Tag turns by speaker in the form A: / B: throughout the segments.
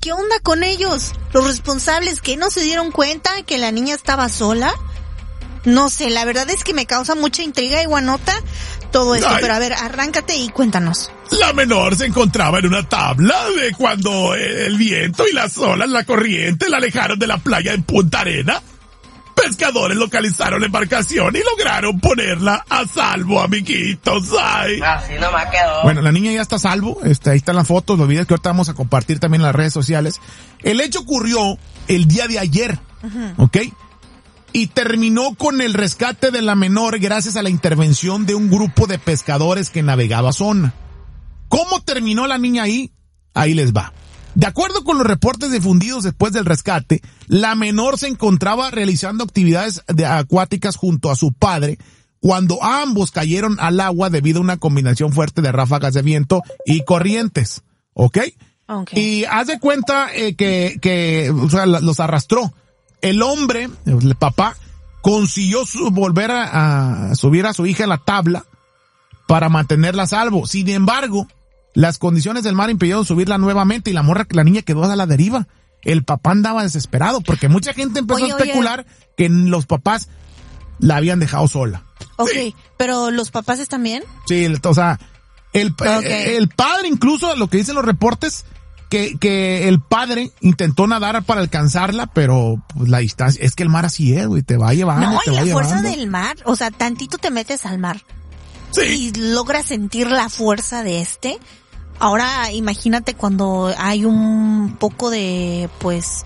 A: ¿qué onda con ellos? Los responsables, ¿que no se dieron cuenta que la niña estaba sola? No sé, la verdad es que me causa mucha intriga, Iguanota, todo esto. Pero a ver, arráncate y cuéntanos.
B: La menor se encontraba en una tabla de cuando el viento y las olas, la corriente, la alejaron de la playa en Punta Arena. Pescadores localizaron la embarcación y lograron ponerla a salvo, amiguitos. Ay.
C: Así nomás quedó.
B: Bueno, la niña ya está a salvo. Ahí están las fotos, los videos que ahorita vamos a compartir también en las redes sociales. El hecho ocurrió el día de ayer, ¿ok? Y terminó con el rescate de la menor gracias a la intervención de un grupo de pescadores que navegaba zona. ¿Cómo terminó la niña ahí? Ahí les va. De acuerdo con los reportes difundidos después del rescate, la menor se encontraba realizando actividades acuáticas junto a su padre cuando ambos cayeron al agua debido a una combinación fuerte de ráfagas de viento y corrientes. ¿Ok? Y haz de cuenta que o sea, los arrastró. El hombre, el papá, consiguió volver a subir a su hija en la tabla para mantenerla a salvo. Sin embargo, las condiciones del mar impidieron subirla nuevamente y la niña quedó a la deriva. El papá andaba desesperado porque mucha gente empezó a especular que los papás la habían dejado sola.
A: Ok, sí. ¿Pero los papás están bien?
B: Sí, o sea, el padre incluso, lo que dicen los reportes, que el padre intentó nadar para alcanzarla, pero pues la distancia, es que el mar así es, güey, te va llevando,
A: no,
B: te va llevando.
A: No, y la fuerza del mar, o sea, tantito te metes al mar.
B: Sí.
A: Y logras sentir la fuerza de este. Ahora, imagínate cuando hay un poco de, pues,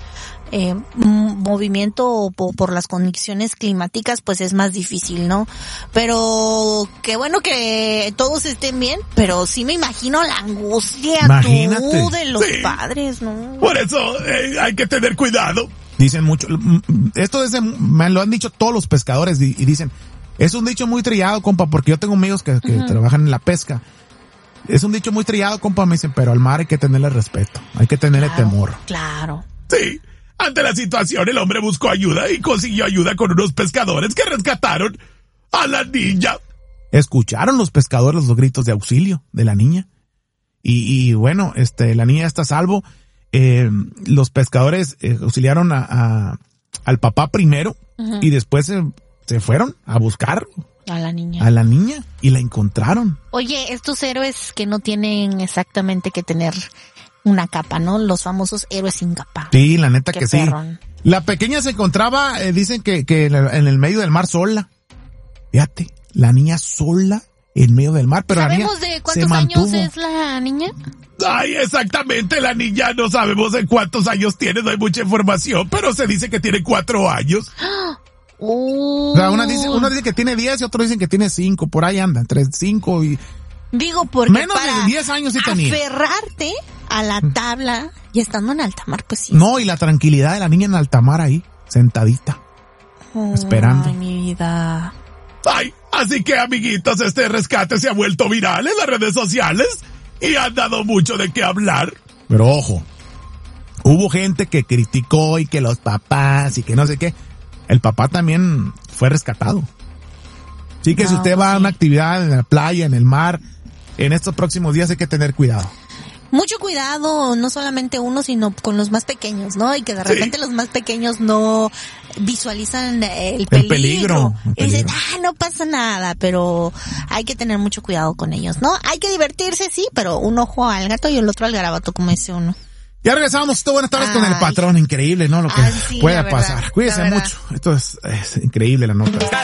A: movimiento por las condiciones climáticas, pues es más difícil, ¿no? Pero qué bueno que todos estén bien, pero sí me imagino la angustia de los padres, ¿no?
B: Por eso hay que tener cuidado. Dicen mucho, esto me lo han dicho todos los pescadores y dicen, es un dicho muy trillado, compa, porque yo tengo amigos que trabajan en la pesca. Es un dicho muy trillado, compa, me dicen, pero al mar hay que tenerle respeto, hay que tenerle temor.
A: Claro.
B: Sí. Ante la situación, el hombre buscó ayuda y consiguió ayuda con unos pescadores que rescataron a la niña. Escucharon los pescadores los gritos de auxilio de la niña. Y bueno, la niña está a salvo. Los pescadores auxiliaron al papá primero y después se fueron a buscar
A: a la
B: niña y la encontraron.
A: Oye, estos héroes que no tienen exactamente que tener una capa, ¿no? Los famosos héroes sin capa.
B: Sí, la neta que
A: perrón.
B: Sí. La pequeña se encontraba, dicen que en el medio del mar sola. Fíjate, la niña sola en medio del mar, pero la niña
A: de cuántos años es la niña?
B: Ay, exactamente, la niña no sabemos de cuántos años tiene, no hay mucha información, pero se dice que tiene 4 años. O sea, uno dice que tiene 10 y otros dicen que tiene 5, por ahí anda, entre 5 y...
A: Digo, porque
B: menos de 10 años sí tenía.
A: Aferrarte a la tabla y estando en alta mar, pues sí.
B: No, y la tranquilidad de la niña en alta mar ahí, sentadita, esperando.
A: Ay, mi vida.
B: Ay, así que, amiguitos, este rescate se ha vuelto viral en las redes sociales y han dado mucho de qué hablar. Pero ojo, hubo gente que criticó y que los papás y que no sé qué. El papá también fue rescatado. Así que si usted va a una actividad en la playa, en el mar, en estos próximos días hay que tener cuidado.
A: Mucho cuidado, no solamente uno, sino con los más pequeños, ¿no? Y que de repente los más pequeños no visualizan el peligro. Y dicen, no pasa nada, pero hay que tener mucho cuidado con ellos, ¿no? Hay que divertirse, sí, pero un ojo al gato y el otro al garabato, como dice uno.
B: Ya regresamos, buenas tardes con el patrón, increíble, ¿no? Lo que pueda pasar. Cuídese mucho, esto es increíble la nota.